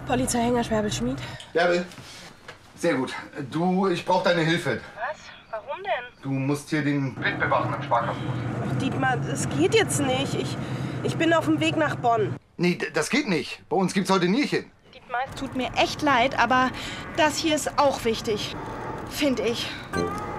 Polizei Hengerschwerbel-Schmied. Bärbel, sehr gut. Du, ich brauche deine Hilfe. Was? Warum denn? Du musst hier den Pit bewachen im Sparkassenbus. Ach, Dietmar, es geht jetzt nicht. Ich bin auf dem Weg nach Bonn. Nee, das geht nicht. Bei uns gibt's heute Nierchen. Dietmar, es tut mir echt leid, aber das hier ist auch wichtig. Finde ich.